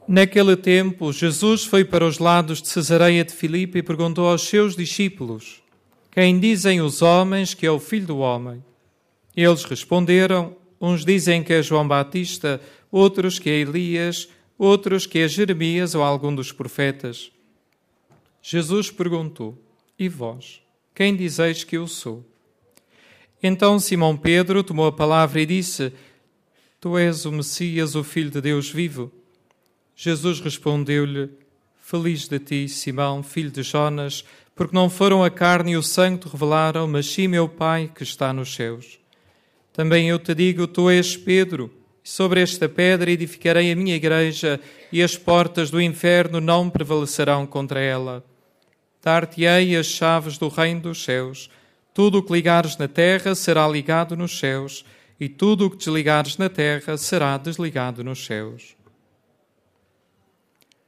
Naquele tempo, Jesus foi para os lados de Cesareia de Filipe e perguntou aos seus discípulos: Quem dizem os homens que é o Filho do Homem? Eles responderam: Uns dizem que é João Batista, outros que é Elias, outros que é Jeremias ou algum dos profetas. Jesus perguntou: E vós, quem dizeis que eu sou? Então Simão Pedro tomou a palavra e disse: Tu és o Messias, o Filho de Deus vivo. Jesus respondeu-lhe: Feliz de ti, Simão, filho de Jonas, porque não foram a carne e o sangue te revelaram, mas sim meu Pai que está nos céus. Também eu te digo, tu és Pedro, e sobre esta pedra edificarei a minha igreja, e as portas do inferno não prevalecerão contra ela. Dar-te-ei as chaves do reino dos céus. Tudo o que ligares na terra será ligado nos céus, e tudo o que desligares na terra será desligado nos céus.